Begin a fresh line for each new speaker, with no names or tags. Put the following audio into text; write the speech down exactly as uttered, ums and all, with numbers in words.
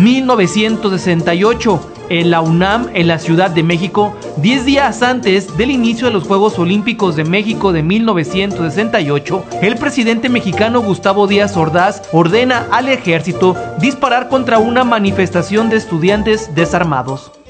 mil novecientos sesenta y ocho, en la UNAM, en la Ciudad de México, diez días antes del inicio de los Juegos Olímpicos de México de mil novecientos sesenta y ocho, el presidente mexicano Gustavo Díaz Ordaz ordena al ejército disparar contra una manifestación de estudiantes desarmados.